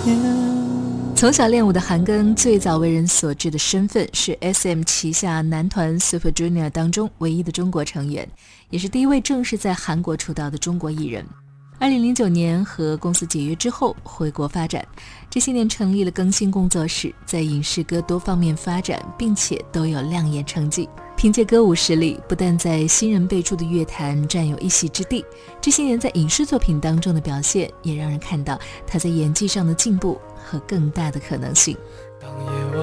从小练舞的韩庚最早为人所知的身份是 SM 旗下男团 Super Junior 当中唯一的中国成员，也是第一位正式在韩国出道的中国艺人。2009年和公司解约之后回国发展，这些年成立了更新工作室，在影视歌多方面发展，并且都有亮眼成绩。凭借歌舞实力，不但在新人辈出的乐坛占有一席之地，这些年在影视作品当中的表现，也让人看到他在演技上的进步和更大的可能性。 当